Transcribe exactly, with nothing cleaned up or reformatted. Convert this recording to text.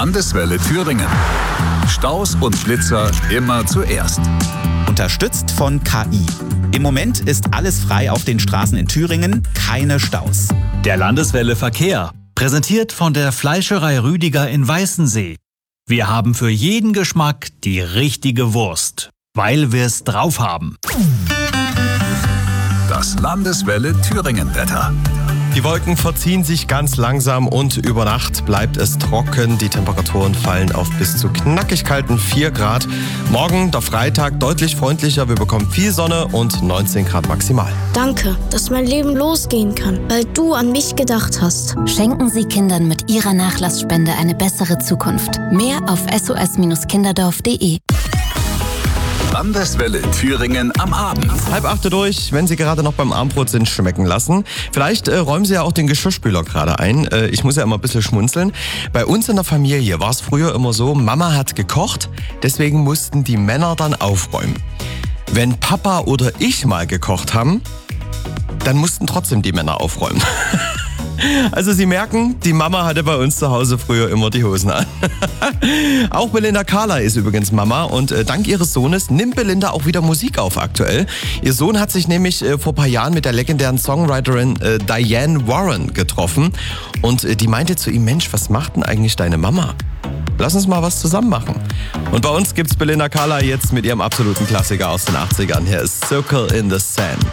Landeswelle Thüringen. Staus und Blitzer immer zuerst. Unterstützt von K I. Im Moment ist alles frei auf den Straßen in Thüringen, keine Staus. Der Landeswelle Verkehr, präsentiert von der Fleischerei Rüdiger in Weißensee. Wir haben für jeden Geschmack die richtige Wurst, weil wir es drauf haben. Das Landeswelle Thüringen-Wetter. Die Wolken verziehen sich ganz langsam und über Nacht bleibt es trocken. Die Temperaturen fallen auf bis zu knackig kalten vier Grad. Morgen, der Freitag, deutlich freundlicher. Wir bekommen viel Sonne und neunzehn Grad maximal. Danke, dass mein Leben losgehen kann, weil du an mich gedacht hast. Schenken Sie Kindern mit Ihrer Nachlassspende eine bessere Zukunft. Mehr auf s o s kinderdorf punkt d e. Landeswelle Thüringen am Abend. Halb achte durch, wenn Sie gerade noch beim Abendbrot sind, schmecken lassen. Vielleicht äh, räumen Sie ja auch den Geschirrspüler gerade ein. Äh, ich muss ja immer ein bisschen schmunzeln. Bei uns in der Familie war es früher immer so, Mama hat gekocht, deswegen mussten die Männer dann aufräumen. Wenn Papa oder ich mal gekocht haben, dann mussten trotzdem die Männer aufräumen. Also Sie merken, die Mama hatte bei uns zu Hause früher immer die Hosen an. Auch Belinda Carlisle ist übrigens Mama und äh, dank ihres Sohnes nimmt Belinda auch wieder Musik auf aktuell. Ihr Sohn hat sich nämlich äh, vor ein paar Jahren mit der legendären Songwriterin äh, Diane Warren getroffen und äh, die meinte zu ihm, Mensch, was macht denn eigentlich deine Mama? Lass uns mal was zusammen machen. Und bei uns gibt's Belinda Carlisle jetzt mit ihrem absoluten Klassiker aus den achtzigern. Hier ist Circle in the Sand.